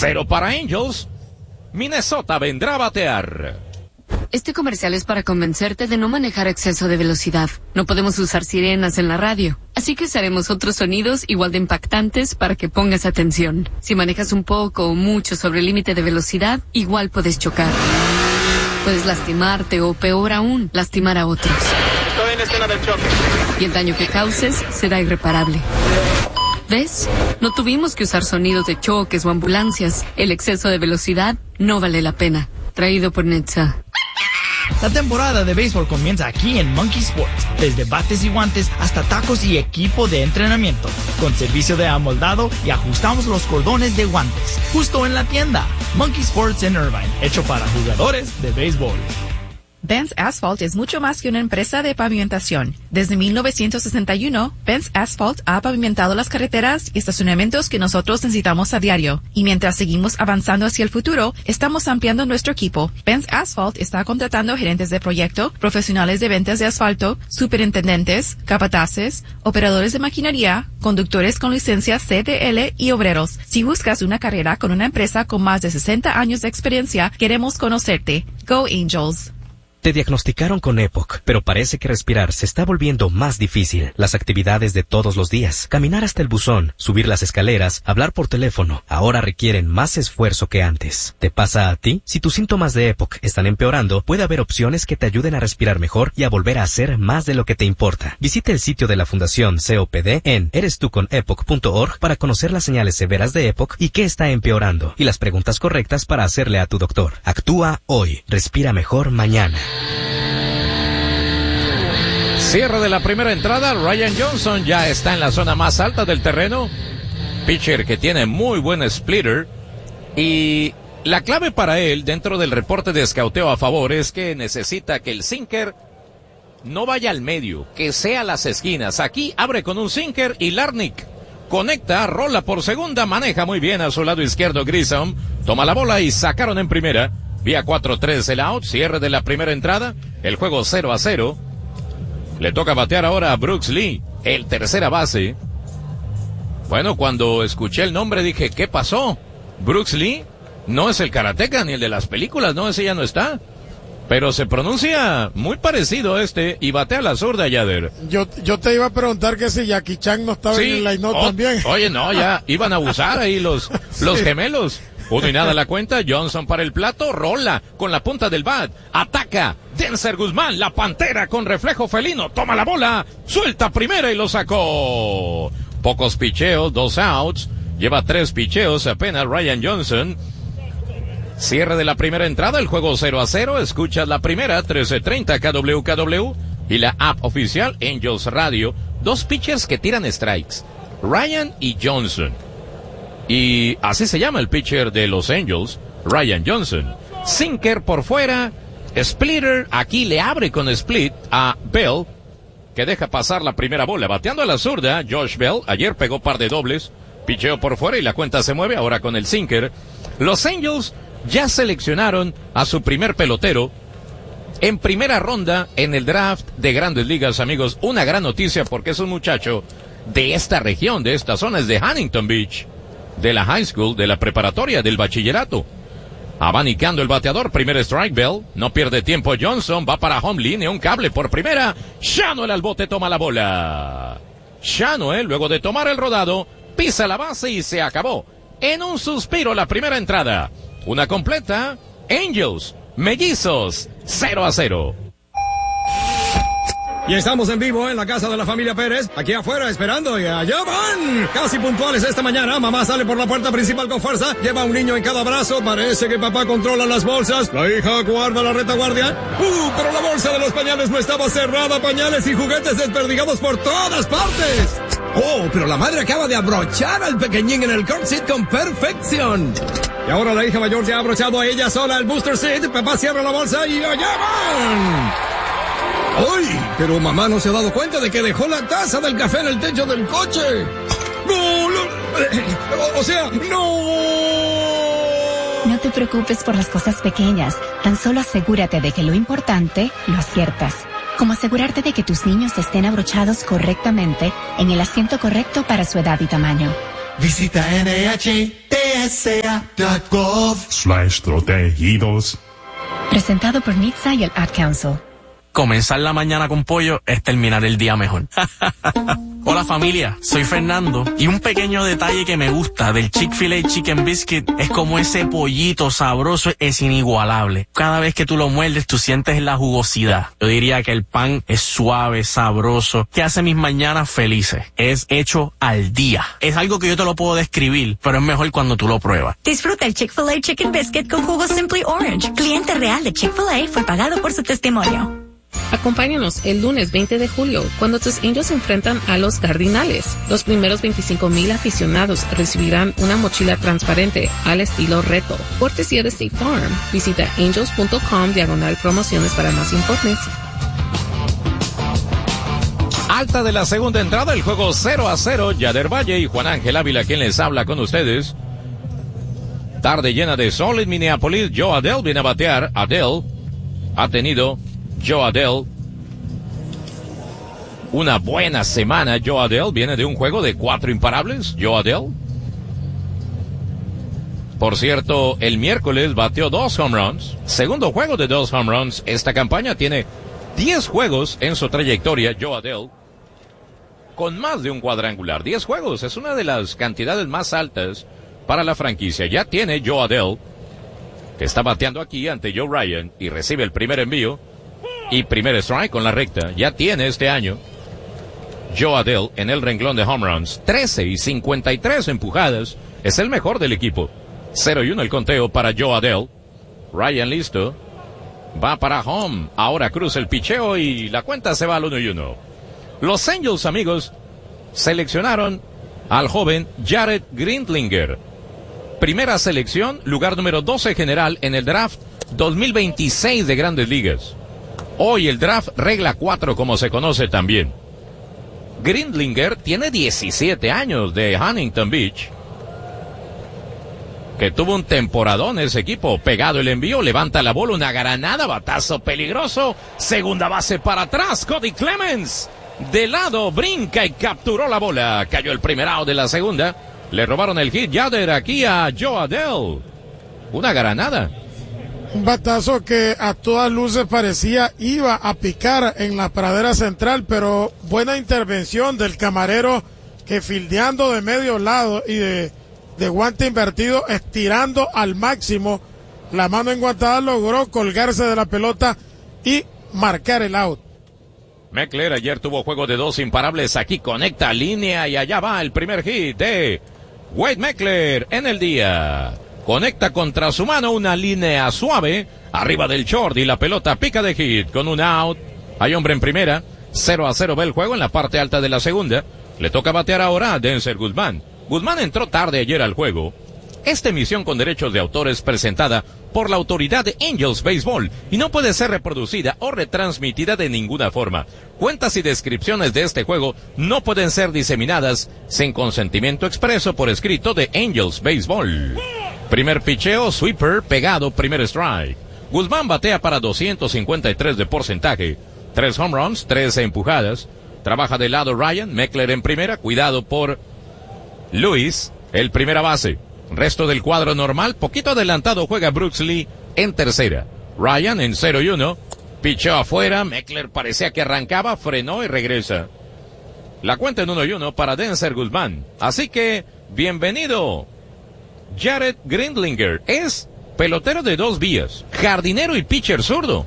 0 para Angels. Minnesota vendrá a batear. Este comercial es para convencerte de no manejar a exceso de velocidad. No podemos usar sirenas en la radio, así que usaremos otros sonidos igual de impactantes para que pongas atención. Si manejas un poco o mucho sobre el límite de velocidad, igual puedes chocar. Puedes lastimarte o, peor aún, lastimar a otros. Estoy en escena del choque. Y el daño que causes será irreparable. ¿Ves? No tuvimos que usar sonidos de choques o ambulancias. El exceso de velocidad no vale la pena. Traído por Netza. La temporada de béisbol comienza aquí en Monkey Sports, desde bates y guantes hasta tacos y equipo de entrenamiento, con servicio de amoldado y ajustamos los cordones de guantes, justo en la tienda. Monkey Sports en Irvine, hecho para jugadores de béisbol. Benz Asphalt es mucho más que una empresa de pavimentación. Desde 1961, Benz Asphalt ha pavimentado las carreteras y estacionamientos que nosotros necesitamos a diario. Y mientras seguimos avanzando hacia el futuro, estamos ampliando nuestro equipo. Benz Asphalt está contratando gerentes de proyecto, profesionales de ventas de asfalto, superintendentes, capataces, operadores de maquinaria, conductores con licencia CDL y obreros. Si buscas una carrera con una empresa con más de 60 años de experiencia, queremos conocerte. Go Angels. Te diagnosticaron con EPOC, pero parece que respirar se está volviendo más difícil. Las actividades de todos los días, caminar hasta el buzón, subir las escaleras, hablar por teléfono, ahora requieren más esfuerzo que antes. ¿Te pasa a ti? Si tus síntomas de EPOC están empeorando, puede haber opciones que te ayuden a respirar mejor y a volver a hacer más de lo que te importa. Visita el sitio de la Fundación COPD en erestuconepoc.org para conocer las señales severas de EPOC y qué está empeorando, y las preguntas correctas para hacerle a tu doctor. Actúa hoy. Respira mejor mañana. Cierre de la primera entrada. Ryan Johnson ya está en la zona más alta del terreno. Pitcher que tiene muy buen splitter. Y la clave para él dentro del reporte de escauteo a favor es que necesita que el sinker no vaya al medio, que sea a las esquinas. Aquí abre con un sinker y Larnach conecta, rola por segunda, maneja muy bien a su lado izquierdo Grissom. Toma la bola y sacaron en primera. Vía 4-3 el out, cierre de la primera entrada, el juego 0-0. Le toca batear ahora a Brooks Lee, el tercera base. Bueno, cuando escuché el nombre dije, ¿qué pasó? Brooks Lee no es el karateca ni el de las películas, no, ese ya no está. Pero se pronuncia muy parecido y batea la zurda, Yader. Yo te iba a preguntar que si Jackie Chan no estaba en el line-up también. Oye, no, ya iban a abusar ahí los gemelos. 1-0 la cuenta, Johnson para el plato, rola con la punta del bat, ataca, Denzer Guzmán, la pantera con reflejo felino, toma la bola, suelta primera y lo sacó. Pocos picheos, 2 outs, lleva 3 picheos apenas Ryan Johnson. Cierre de la primera entrada, el juego 0-0, escuchas la primera, 13:30 KWKW y la app oficial Angels Radio. 2 pitchers que tiran strikes, Ryan y Johnson. Y así se llama el pitcher de los Angels, Ryan Johnson. Sinker por fuera, splitter, aquí le abre con split a Bell, que deja pasar la primera bola. Bateando a la zurda, Josh Bell, ayer pegó par de dobles, picheo por fuera y la cuenta se mueve ahora con el sinker. Los Angels ya seleccionaron a su primer pelotero en primera ronda en el draft de Grandes Ligas, amigos. Una gran noticia porque es un muchacho de esta región, de esta zona, es de Huntington Beach, de la high school, de la preparatoria, del bachillerato. Abanicando el bateador, primer strike Bell, no pierde tiempo Johnson, va para home línea, un cable por primera, Shanoel al bote, toma la bola. Shanoel, luego de tomar el rodado, pisa la base y se acabó. En un suspiro la primera entrada. Una completa, Angels, Mellizos, 0-0. Y estamos en vivo en la casa de la familia Pérez, aquí afuera esperando, y allá van, casi puntuales esta mañana. Mamá sale por la puerta principal con fuerza, lleva un niño en cada brazo, parece que papá controla las bolsas, la hija guarda la retaguardia. Pero la bolsa de los pañales no estaba cerrada, pañales y juguetes desperdigados por todas partes. Pero la madre acaba de abrochar al pequeñín en el car seat con perfección. Y ahora la hija mayor ya ha abrochado a ella sola el booster seat, papá cierra la bolsa y allá van. ¡Ay! Pero mamá no se ha dado cuenta de que dejó la taza del café en el techo del coche. ¡No! ¡No! No te preocupes por las cosas pequeñas. Tan solo asegúrate de que lo importante lo aciertas. Como asegurarte de que tus niños estén abrochados correctamente en el asiento correcto para su edad y tamaño. Visita NHTH NSA.gov/protegidos. Presentado por NHTSA y el Ad Council. Comenzar la mañana con pollo es terminar el día mejor. Hola familia, soy Fernando y un pequeño detalle que me gusta del Chick-fil-A Chicken Biscuit es como ese pollito sabroso es inigualable. Cada vez que tú lo muerdes tú sientes la jugosidad. Yo diría que el pan es suave, sabroso, que hace mis mañanas felices. Es hecho al día. Es algo que yo te lo puedo describir, pero es mejor cuando tú lo pruebas. Disfruta el Chick-fil-A Chicken Biscuit con jugo Simply Orange. Cliente real de Chick-fil-A fue pagado por su testimonio. Acompáñanos el lunes 20 de julio cuando tus Angels se enfrentan a los Cardinales. Los primeros 25,000 aficionados recibirán una mochila transparente al estilo reto. Cortesía de State Farm. Visita angels.com/promociones para más informes. Alta de la segunda entrada, el juego 0-0. Yader Valle y Juan Ángel Ávila quien les habla con ustedes. Tarde llena de sol en Minneapolis. Joe Adell viene a batear. Adell ha tenido Joe Adell una buena semana. Joe Adell viene de un juego de 4 imparables. Joe Adell, por cierto, el miércoles batió 2 home runs. Segundo juego de 2 home runs. Esta campaña tiene 10 juegos en su trayectoria. Joe Adell con más de un cuadrangular. 10 juegos es una de las cantidades más altas para la franquicia. Ya tiene Joe Adell, que está bateando aquí ante Joe Ryan y recibe el primer envío y primer strike con la recta. Ya tiene este año Joe Adell en el renglón de home runs 13 y 53 empujadas. Es el mejor del equipo. 0-1 el conteo para Joe Adell. Ryan listo. Va para home. Ahora cruza el picheo y la cuenta se va al 1-1. Los Angels, amigos, seleccionaron al joven Jared Grindlinger. Primera selección, lugar número 12 general en el draft 2026 de Grandes Ligas. Hoy el draft regla 4 como se conoce también. Grindlinger tiene 17 años de Huntington Beach, que tuvo un temporadón ese equipo. Pegado el envío, levanta la bola, una granada, batazo peligroso, segunda base para atrás, Cody Clemens de lado, brinca y capturó la bola. Cayó el primer out de la segunda. Le robaron el hit Yader aquí a Joe Adell. Una granada. Un batazo que a todas luces parecía iba a picar en la pradera central, pero buena intervención del camarero que fildeando de medio lado y de guante invertido, estirando al máximo la mano enguantada, logró colgarse de la pelota y marcar el out. Meckler ayer tuvo juego de 2 imparables, aquí conecta línea y allá va el primer hit de Wade Meckler en el día. Conecta contra su mano una línea suave, arriba del short y la pelota pica de hit con un out. Hay hombre en primera, 0-0 va el juego en la parte alta de la segunda. Le toca batear ahora a Denzer Guzmán. Guzmán entró tarde ayer al juego. Esta emisión con derechos de autor es presentada por la autoridad de Angels Baseball y no puede ser reproducida o retransmitida de ninguna forma. Cuentas y descripciones de este juego no pueden ser diseminadas sin consentimiento expreso por escrito de Angels Baseball. Primer picheo, sweeper, pegado, primer strike. Guzmán batea para 253 de porcentaje. 3 home runs, 13 empujadas. Trabaja de lado Ryan, Meckler en primera, cuidado por Luis, el primera base. Resto del cuadro normal, poquito adelantado juega Brooks Lee en tercera. Ryan en 0-1, pichó afuera, Meckler parecía que arrancaba, frenó y regresa. La cuenta en 1-1 para Denzer Guzmán. Así que, bienvenido, Jared Grindlinger. Es pelotero de 2 vías, jardinero y pitcher zurdo.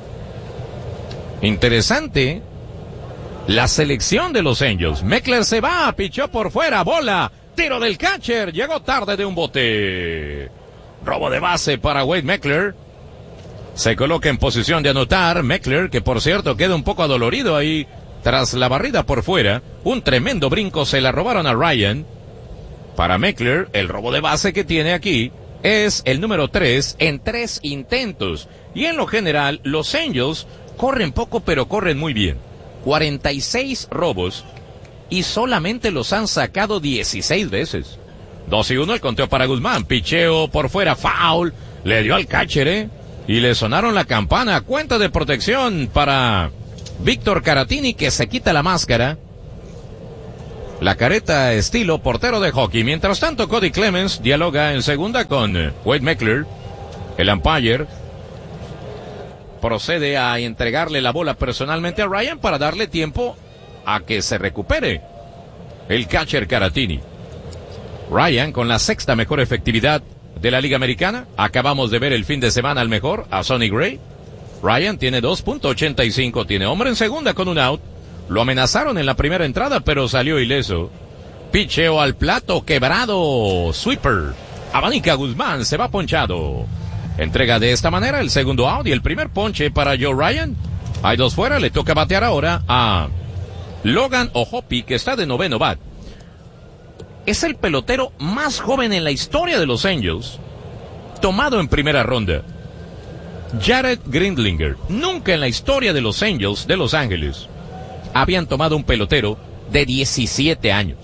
Interesante la selección de los Angels. Meckler se va, pichó por fuera, bola. Tiro del catcher, llegó tarde de un bote. Robo de base para Wade Meckler. Se coloca en posición de anotar. Meckler, que por cierto queda un poco adolorido ahí tras la barrida por fuera. Un tremendo brinco, se la robaron a Ryan. Para Meckler, el robo de base que tiene aquí es el número 3 en 3 intentos. Y en lo general, los Angels corren poco pero corren muy bien. 46 robos. Y solamente los han sacado 16 veces. 2-1 el conteo para Guzmán. Picheo por fuera, foul. Le dio al catcher, y le sonaron la campana. Cuenta de protección para Víctor Caratini, que se quita la máscara. La careta estilo portero de hockey. Mientras tanto, Cody Clemens dialoga en segunda con Wade Meckler. El umpire procede a entregarle la bola personalmente a Ryan para darle tiempo a que se recupere el catcher Caratini. Ryan con la sexta mejor efectividad de la Liga Americana. Acabamos de ver el fin de semana al mejor, a Sonny Gray. Ryan tiene 2.85, tiene hombre en segunda con un out. Lo amenazaron en la primera entrada, pero salió ileso. Picheo al plato, quebrado. Sweeper. Abanica Guzmán, se va ponchado. Entrega de esta manera el segundo out y el primer ponche para Joe Ryan. Hay dos fuera, le toca batear ahora a Logan O'Hoppe, que está de noveno bat. Es el pelotero más joven en la historia de los Angels, tomado en primera ronda. Jared Grindlinger. Nunca en la historia de los Angels de Los Ángeles habían tomado un pelotero de 17 años.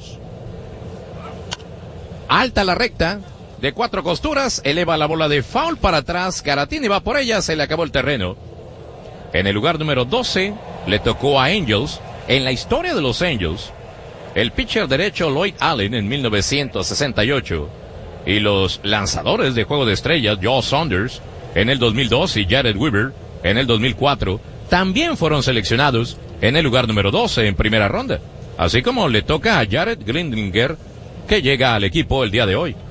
Alta la recta, de 4 costuras, eleva la bola de foul para atrás, Caratini va por ella, se le acabó el terreno. En el lugar número 12, le tocó a Angels, en la historia de los Angels, el pitcher derecho Lloyd Allen en 1968, y los lanzadores de juego de estrellas, Joe Saunders, en el 2002, y Jared Weaver, en el 2004, también fueron seleccionados en el lugar número 12 en primera ronda, así como le toca a Jared Grindlinger, que llega al equipo el día de hoy.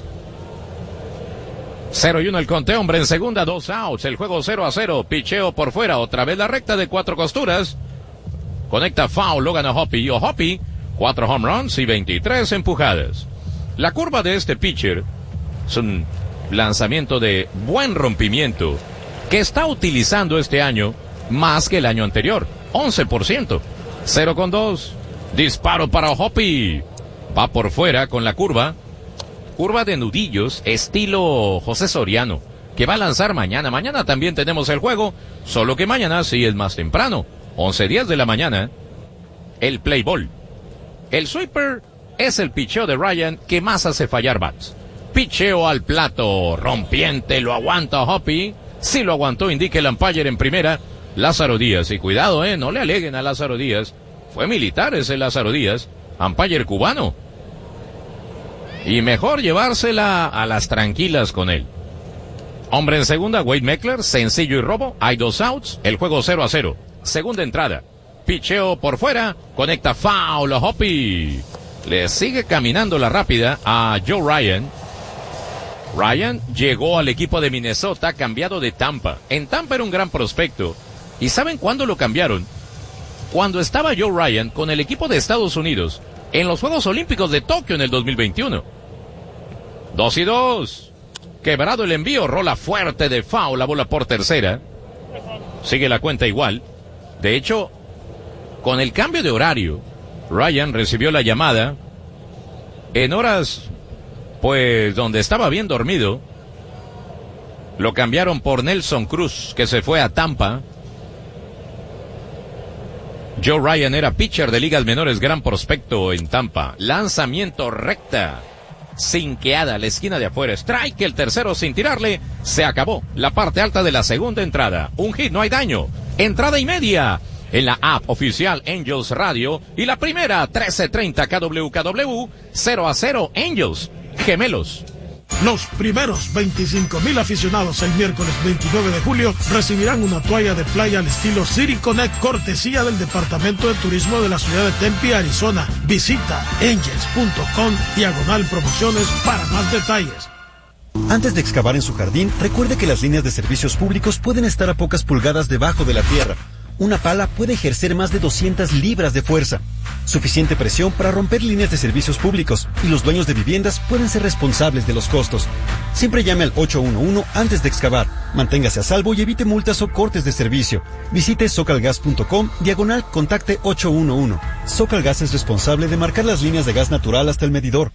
0-1 el conteo, hombre en segunda, 2 outs, el juego 0-0, picheo por fuera, otra vez la recta de 4 costuras, conecta foul Logan O'Hoppe, 4 home runs y 23 empujadas. La curva de este pitcher es un lanzamiento de buen rompimiento que está utilizando este año más que el año anterior, 11%, 0-2, disparo para O'Hoppe, va por fuera con la curva de nudillos, estilo José Soriano, que va a lanzar mañana. Mañana también tenemos el juego, solo que mañana sí es más temprano, 11:10 de la mañana, el play ball. El sweeper es el picheo de Ryan que más hace fallar bats. Picheo al plato, rompiente, lo aguanta O'Hoppe, sí lo aguantó, indica el umpire en primera, Lázaro Díaz, y cuidado, no le aleguen a Lázaro Díaz, fue militar ese Lázaro Díaz, umpire cubano. Y mejor llevársela a las tranquilas con él. Hombre en segunda, Wade Meckler, sencillo y robo, hay 2 outs, el juego 0-0. Segunda entrada, picheo por fuera, conecta foul O'Hoppe. Le sigue caminando la rápida a Joe Ryan. Ryan llegó al equipo de Minnesota cambiado de Tampa. En Tampa era un gran prospecto. ¿Y saben cuándo lo cambiaron? Cuando estaba Joe Ryan con el equipo de Estados Unidos en los Juegos Olímpicos de Tokio en el 2021. 2-2. Quebrado el envío, rola fuerte de foul, la bola por tercera. Sigue la cuenta igual. De hecho, con el cambio de horario, Ryan recibió la llamada en horas, pues, donde estaba bien dormido. Lo cambiaron por Nelson Cruz, que se fue a Tampa. Joe Ryan era pitcher de ligas menores, gran prospecto en Tampa. Lanzamiento recta, sinqueada a la esquina de afuera. Strike, el tercero sin tirarle. Se acabó la parte alta de la segunda entrada. Un hit, no hay daño. Entrada y media en la app oficial Angels Radio. Y la primera, 13:30 KWKW, 0-0 Angels, gemelos. Los primeros 25,000 aficionados el miércoles 29 de julio recibirán una toalla de playa al estilo City Connect, cortesía del Departamento de Turismo de la ciudad de Tempe, Arizona. Visita angels.com/promociones para más detalles. Antes de excavar en su jardín, recuerde que las líneas de servicios públicos pueden estar a pocas pulgadas debajo de la tierra. Una pala puede ejercer más de 200 libras de fuerza. Suficiente presión para romper líneas de servicios públicos, y los dueños de viviendas pueden ser responsables de los costos. Siempre llame al 811 antes de excavar. Manténgase a salvo y evite multas o cortes de servicio. Visite socalgas.com/contacte 811. Socalgas es responsable de marcar las líneas de gas natural hasta el medidor.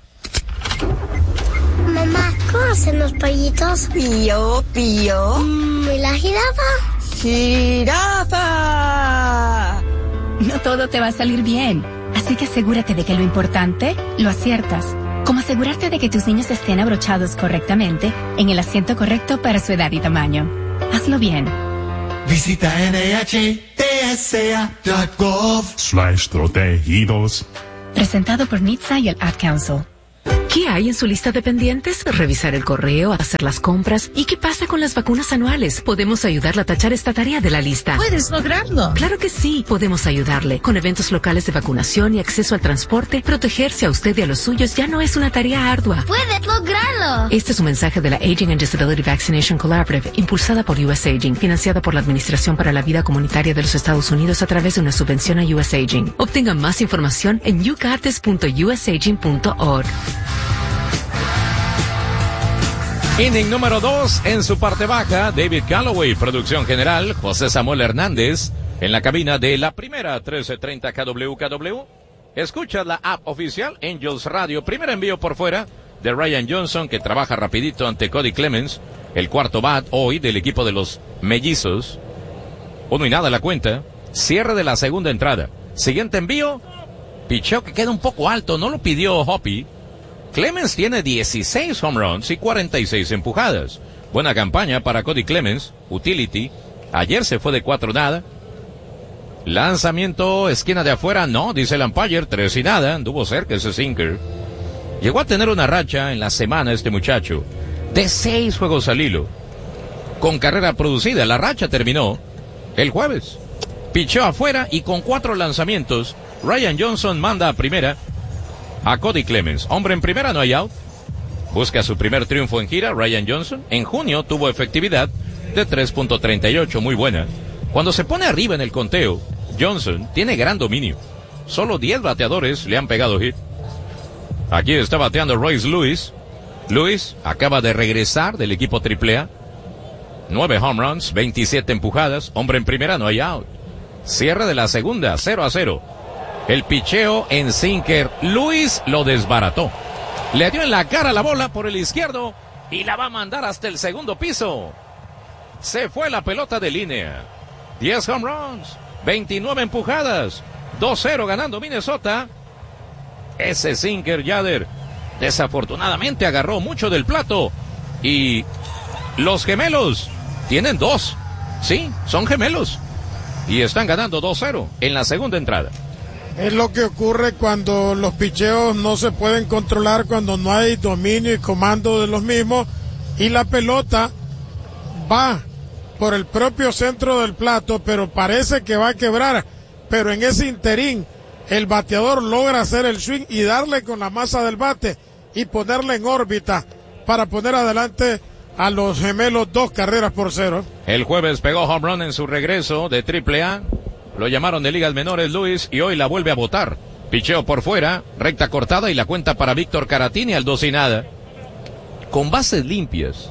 Mamá, ¿cómo hacen los pollitos? Pío, pío. ¿Y la jirafa? ¡Jirafa! No todo te va a salir bien, así que asegúrate de que lo importante lo aciertas. Como asegurarte de que tus niños estén abrochados correctamente en el asiento correcto para su edad y tamaño. Hazlo bien. Visita NHTSA.gov/protegidos. Presentado por NHTSA y el Ad Council. ¿Qué hay en su lista de pendientes? Revisar el correo, hacer las compras. ¿Y qué pasa con las vacunas anuales? Podemos ayudarle a tachar esta tarea de la lista. ¿Puedes lograrlo? Claro que sí, podemos ayudarle. Con eventos locales de vacunación y acceso al transporte, protegerse a usted y a los suyos ya no es una tarea ardua. ¡Puedes lograrlo! Este es un mensaje de la Aging and Disability Vaccination Collaborative, impulsada por US Aging, financiada por la Administración para la Vida Comunitaria de los Estados Unidos a través de una subvención a US Aging. Obtenga más información en yougatis.usaging.org. Inning número 2 en su parte baja, David Calloway, producción general, José Samuel Hernández, en la cabina de la primera 1330 KWKW. Escucha la app oficial Angels Radio, primer envío por fuera de Ryan Johnson, que trabaja rapidito ante Cody Clemens, el cuarto bat hoy del equipo de los Mellizos. 1-0 la cuenta, cierre de la segunda entrada. Siguiente envío, picheo que queda un poco alto, no lo pidió Hoppy. Clemens tiene 16 home runs y 46 empujadas. Buena campaña para Cody Clemens, utility. Ayer se fue de 4-0. Lanzamiento, esquina de afuera, no, dice el umpire, 3-0. Anduvo cerca ese sinker. Llegó a tener una racha en la semana este muchacho de 6 juegos al hilo, con carrera producida. La racha terminó el jueves. Picheó afuera y con 4 lanzamientos, Ryan Johnson manda a primera a Cody Clemens. Hombre en primera, no hay out. Busca su primer triunfo en gira, Ryan Johnson. En junio tuvo efectividad de 3.38, muy buena. Cuando se pone arriba en el conteo, Johnson tiene gran dominio. Solo 10 bateadores le han pegado hit. Aquí está bateando Royce Lewis. Lewis acaba de regresar del equipo AAA. 9 home runs, 27 empujadas. Hombre en primera, no hay out. Cierre de la segunda, 0-0. El picheo en sinker. Lewis lo desbarató. Le dio en la cara la bola por el izquierdo y la va a mandar hasta el segundo piso. Se fue la pelota de línea. 10 home runs, 29 empujadas. 2-0 ganando Minnesota. Ese sinker, Yader, desafortunadamente agarró mucho del plato. Y los gemelos tienen 2. Sí, son gemelos. Y están ganando 2-0 en la segunda entrada. Es lo que ocurre cuando los picheos no se pueden controlar, cuando no hay dominio y comando de los mismos, y la pelota va por el propio centro del plato, pero parece que va a quebrar. Pero en ese interín, el bateador logra hacer el swing y darle con la masa del bate y ponerle en órbita para poner adelante a los gemelos 2-0. El jueves pegó home run en su regreso de AAA. Lo llamaron de ligas menores, Luis, y hoy la vuelve a botar. Picheo por fuera, recta cortada y la cuenta para Víctor Caratini al 2-0. Con bases limpias.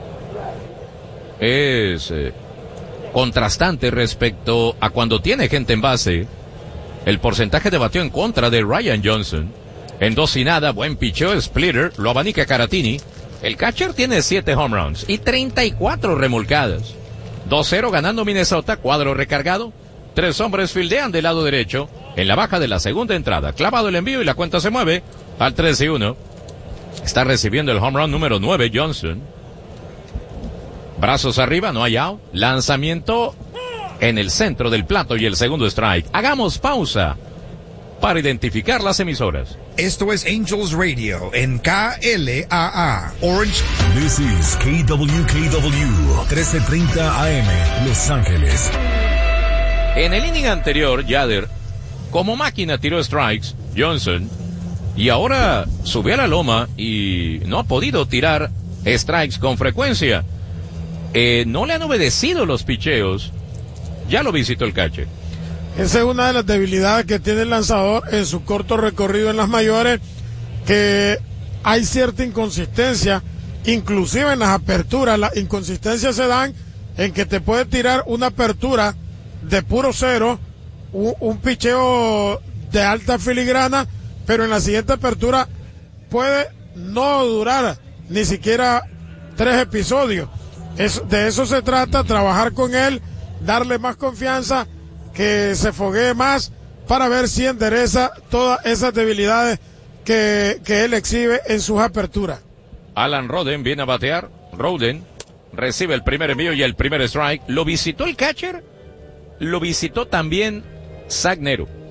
Es contrastante respecto a cuando tiene gente en base. El porcentaje de bateo en contra de Ryan Johnson. En 2-0, buen picheo, splitter, lo abanica Caratini. El catcher tiene 7 home runs y 34 remolcadas. 2-0 ganando Minnesota, cuadro recargado. 3 hombres fildean del lado derecho. En la baja de la segunda entrada, clavado el envío y la cuenta se mueve al 3-1. Está recibiendo el home run número 9 Johnson. Brazos arriba, no hay out. Lanzamiento en el centro del plato y el segundo strike. Hagamos pausa para identificar las emisoras. Esto es Angels Radio en KLAA, Orange. This is KWKW, 1330 AM, Los Ángeles. En el inning anterior, Yader, como máquina tiró strikes, Johnson, y ahora subió a la loma y no ha podido tirar strikes con frecuencia. No le han obedecido los picheos. Ya lo visitó el catcher. Esa es una de las debilidades que tiene el lanzador en su corto recorrido en las mayores, que hay cierta inconsistencia, inclusive en las aperturas. Las inconsistencias se dan en que te puede tirar una apertura de puro cero, un picheo de alta filigrana, pero en la siguiente apertura puede no durar ni siquiera 3 episodios. De eso se trata, trabajar con él, darle más confianza, que se foguee más para ver si endereza todas esas debilidades que él exhibe en sus aperturas. Alan Roden viene a batear. Roden recibe el primer envío y el primer strike. ¿Lo visitó el catcher? Lo visitó también Zach Nero.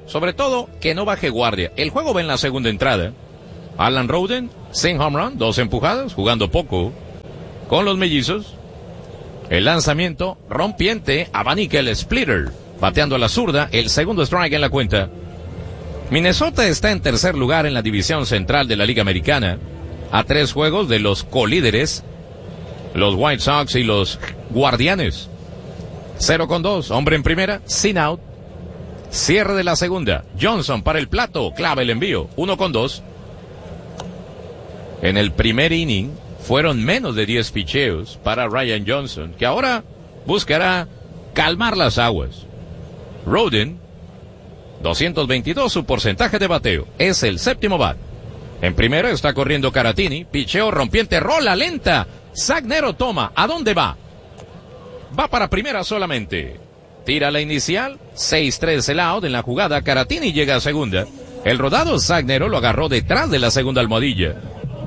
Sobre todo, que no baje guardia. El juego va en la segunda entrada. Alan Rowden, sin home run, 2 empujadas, jugando poco con los mellizos. El lanzamiento rompiente, abanica el splitter, bateando a la zurda, el segundo strike en la cuenta. Minnesota está en tercer lugar en la división central de la Liga Americana, a 3 juegos de los colíderes, los White Sox y los Guardianes. 0-2, hombre en primera, sin out. Cierre de la segunda, Johnson para el plato, clava el envío, 1-2. En el primer inning fueron menos de 10 picheos para Ryan Johnson, que ahora buscará calmar las aguas. Rowden, 222 su porcentaje de bateo, es el séptimo bat. En primera está corriendo Caratini, picheo rompiente, rola lenta. Zach Nero toma, ¿a dónde va? Va para primera solamente. Tira la inicial, 6-3 el out en la jugada, Caratini llega a segunda. El rodado Zach Nero lo agarró detrás de la segunda almohadilla.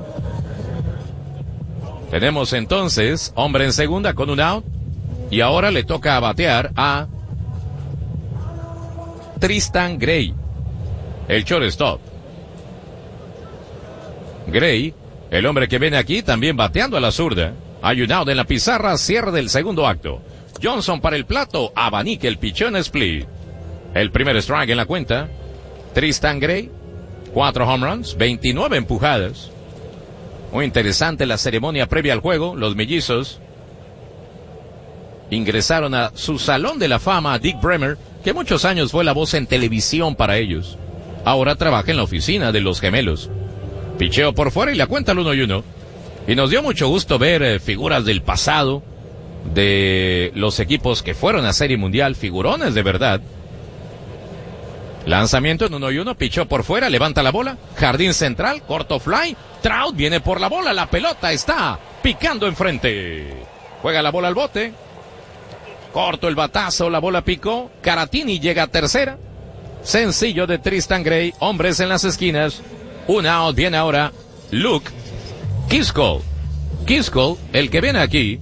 Tenemos entonces hombre en segunda con un out. Y ahora le toca batear a Tristan Gray, el shortstop. Gray, el hombre que viene aquí, también bateando a la zurda. Hay un out en la pizarra, cierre del segundo acto. Johnson para el plato, abanica el pichón split. El primer strike en la cuenta. Tristan Gray, 4 home runs, 29 empujadas. Muy interesante la ceremonia previa al juego. Los mellizos ingresaron a su salón de la fama a Dick Bremer, que muchos años fue la voz en televisión para ellos. Ahora trabaja en la oficina de los gemelos. Picheo por fuera y la cuenta al 1-1. Y nos dio mucho gusto ver figuras del pasado de los equipos que fueron a Serie Mundial, figurones de verdad. Lanzamiento en 1-1, pichó por fuera, levanta la bola, jardín central, corto fly, Trout viene por la bola, la pelota está picando enfrente. Juega la bola al bote, corto el batazo, la bola picó, Caratini llega a tercera. Sencillo de Tristan Gray, hombres en las esquinas, un out, viene ahora Luke Kiskol. Kiskol, el que viene aquí,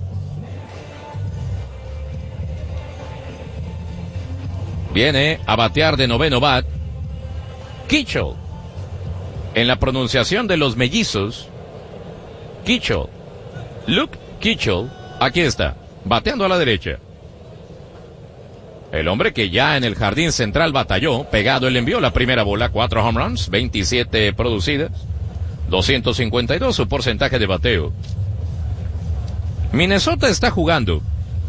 viene a batear de noveno bat. Kitchell. En la pronunciación de los mellizos, Kitchell. Luke Kitchell, aquí está, bateando a la derecha. El hombre que ya en el jardín central batalló, pegado el envío, la primera bola, 4 home runs, 27 producidas, 252 su porcentaje de bateo. Minnesota está jugando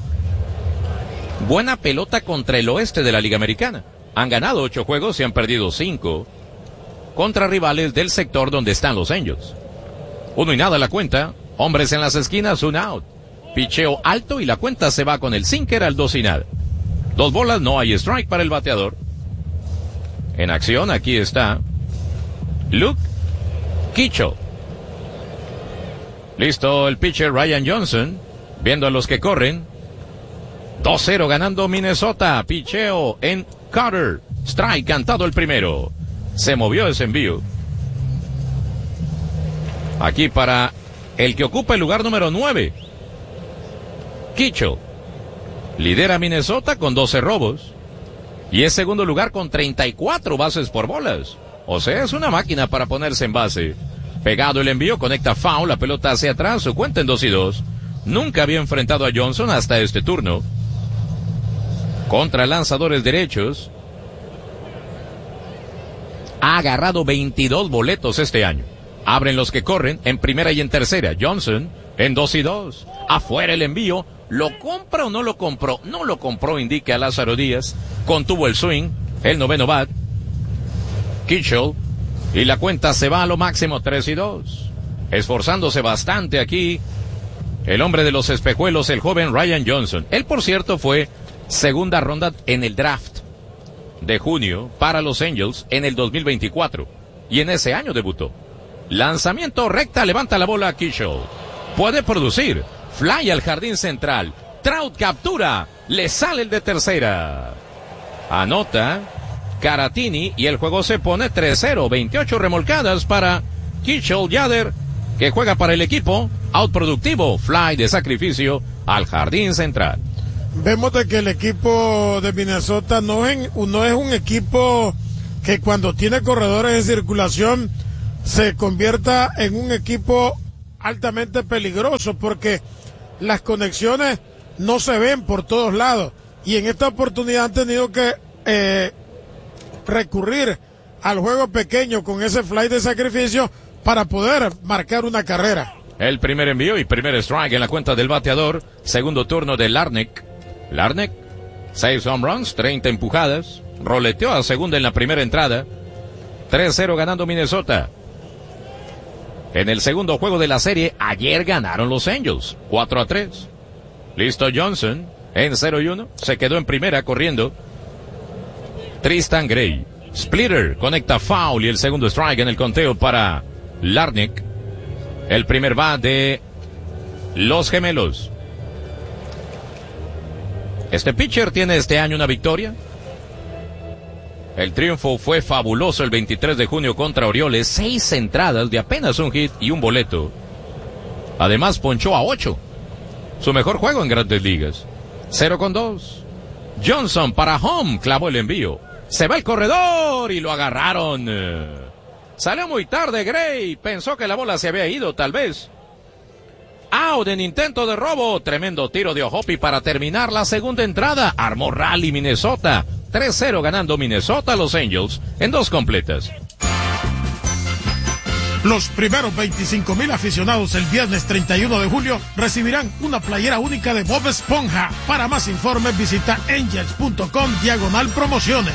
buena pelota contra el oeste de la Liga Americana. Han ganado 8 juegos y han perdido 5 contra rivales del sector donde están los Angels. 1-0 la cuenta, hombres en las esquinas, un out. Picheo alto y la cuenta se va con el sinker al 2-0. 2 bolas, no hay strike para el bateador. En acción, aquí está Luke Kitchell. Listo el pitcher Ryan Johnson, viendo a los que corren. 2-0 ganando Minnesota. Picheo en Carter. Strike cantado el primero. Se movió ese envío. Aquí para el que ocupa el lugar número 9. Kitchell. Lidera Minnesota con 12 robos. Y es segundo lugar con 34 bases por bolas. O sea, es una máquina para ponerse en base. Pegado el envío, conecta foul, la pelota hacia atrás, su cuenta en 2-2. Nunca había enfrentado a Johnson hasta este turno. Contra lanzadores derechos. Ha agarrado 22 boletos este año. Abren los que corren en primera y en tercera. Johnson en 2-2. Afuera el envío. ¿Lo compra o no lo compró? No lo compró, indica Lázaro Díaz. Contuvo el swing. El noveno bat. Kitchell. Y la cuenta se va a lo máximo 3-2. Esforzándose bastante aquí el hombre de los espejuelos, el joven Ryan Johnson. Él, por cierto, fue segunda ronda en el draft de junio para los Angels en el 2024. Y en ese año debutó. Lanzamiento recta, levanta la bola Kitchell. Puede producir. Fly al jardín central. Trout captura. Le sale el de tercera. Anota Caratini y el juego se pone 3-0. 28 remolcadas para Kitchell Yader, que juega para el equipo. Out productivo. Fly de sacrificio al jardín central. vemos de que el equipo de Minnesota no es un equipo que cuando tiene corredores en circulación se convierta en un equipo altamente peligroso, porque las conexiones no se ven por todos lados, y en esta oportunidad han tenido que recurrir al juego pequeño con ese fly de sacrificio para poder marcar una carrera. El primer envío y primer strike en la cuenta del bateador. Segundo turno de Larnach. 6 home runs, 30 empujadas. Roleteó a segunda en la primera entrada. 3-0 ganando Minnesota. En el segundo juego de la serie, ayer ganaron los Angels. 4-3. Listo Johnson en 0-1. Se quedó en primera corriendo. Tristan Gray. Splitter conecta foul y el segundo strike en el conteo para Larnach. El primer bat de los Gemelos. Este pitcher tiene este año una victoria. El triunfo fue fabuloso el 23 de junio contra Orioles. 6 entradas de apenas un hit y un boleto. Además ponchó a 8. Su mejor juego en Grandes Ligas. 0-2. Johnson para home. Clavó el envío. Se va el corredor y lo agarraron. Salió muy tarde Gray. Pensó que la bola se había ido, tal vez. Out en intento de robo. Tremendo tiro de Ojopi para terminar la segunda entrada. Armó rally Minnesota. 3-0 ganando Minnesota a los Angels en 2 completas. Los primeros 25,000 aficionados el viernes 31 de julio recibirán una playera única de Bob Esponja. Para más informes visita angels.com/promociones.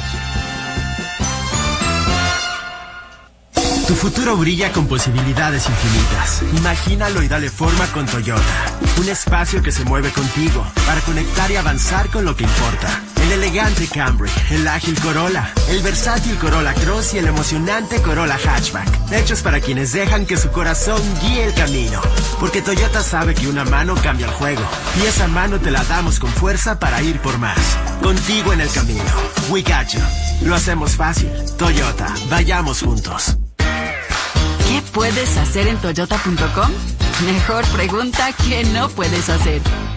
Tu futuro brilla con posibilidades infinitas. Imagínalo y dale forma con Toyota. Un espacio que se mueve contigo para conectar y avanzar con lo que importa. El elegante Camry, el ágil Corolla, el versátil Corolla Cross y el emocionante Corolla Hatchback. Hechos para quienes dejan que su corazón guíe el camino. Porque Toyota sabe que una mano cambia el juego. Y esa mano te la damos con fuerza para ir por más. Contigo en el camino. We got you. Lo hacemos fácil. Toyota. Vayamos juntos. ¿Qué puedes hacer en Toyota.com? Mejor pregunta que no puedes hacer.